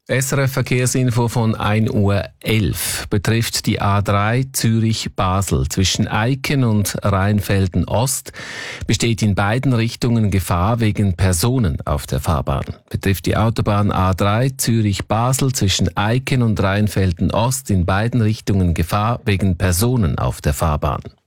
SRF Verkehrsinfo von 1:11 Uhr betrifft die A3 Zürich-Basel. Zwischen Eiken und Rheinfelden Ost besteht in beiden Richtungen Gefahr wegen Personen auf der Fahrbahn. Betrifft die Autobahn A3 Zürich-Basel zwischen Eiken und Rheinfelden Ost in beiden Richtungen Gefahr wegen Personen auf der Fahrbahn.